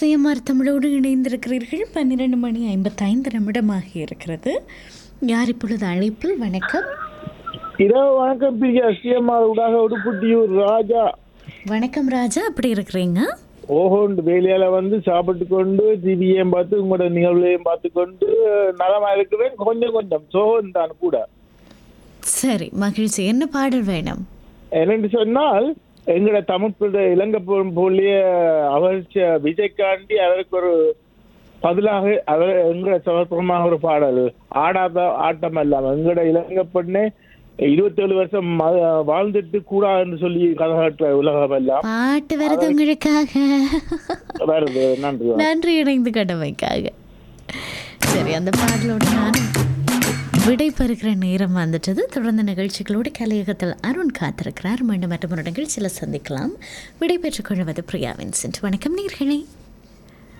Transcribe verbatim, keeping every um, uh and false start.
CMR தமிழோடு இணைந்திருக்கிறீர்கள். பன்னிரண்டு மணி ஐம்பத்தைந்து நிமிடமாக இருக்கிறது. யார் இப்பொழுது அழைப்பில்? வணக்கம். இரவு வணக்கம் பிரியா. சிஎம்ஆர் ஊடாக உடுப்புட்டியூர் ராஜா. வணக்கம் ராஜா, அப்படி இருக்கிறீங்க? ஓஹோண்டு வேலையால வந்து சாப்பிட்டு கொண்டு டிவியையும் பார்த்து உங்களோட நிகழ்வுகளையும் பார்த்து கொண்டு நலமா இருக்கிறேன். கொஞ்சம் கொஞ்சம் சோகம் தான் கூட. சரி, மகிழ்ச்சி. என்ன பாடல் வேணும்? என்னென்று சொன்னால், எங்களோட தமிழ் இலங்கை போலிய அவர்ச்ச விஜய்காண்டி அவருக்கு ஒரு பதிலாக அவர் எங்களோட சமர்ப்பமாக ஒரு பாடல் ஆடாத ஆட்டம் இல்லாம எங்களோட இலங்கை பெண்ணே இருபத்தி ஏழு வருஷம் வாழ்ந்துட்டு கூடாதுன்னு சொல்லி கதை உலகம் எல்லாம் பாட்டு வருது உங்களுக்காக. வருது. நன்றி நன்றி இணைந்து கடமைக்காக. சரி, அந்த பாடலோடு நானும் விடை பெறுகிற நேரம் வந்துட்டது. தொடர்ந்து நிகழ்ச்சிகளோடு கலையகத்தில் அருண் காத்திருக்கிறார். மீண்டும் மற்றொரு நிகழ்ச்சியில் சந்திக்கலாம். விடை பெற்றுக் கொள்வது பிரியா வின்சென்ட். வணக்கம் நேயர்களே.